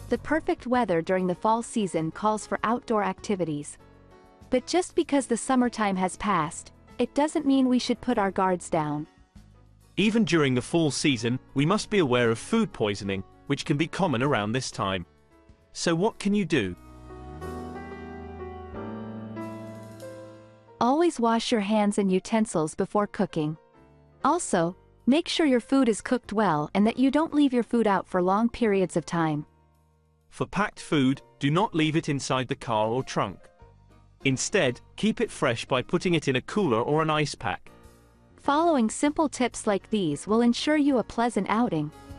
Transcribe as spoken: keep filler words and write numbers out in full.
The perfect weather during the fall season calls for outdoor activities. But just because the summertime has passed, it doesn't mean we should put our guards down. Even during the fall season, we must be aware of food poisoning, which can be common around this time. So what can you do? Always wash your hands and utensils before cooking. Also, make sure your food is cooked well and that you don't leave your food out for long periods of time. For packed food, do not leave it inside the car or trunk. Instead, keep it fresh by putting it in a cooler or an ice pack. Following simple tips like these will ensure you a pleasant outing.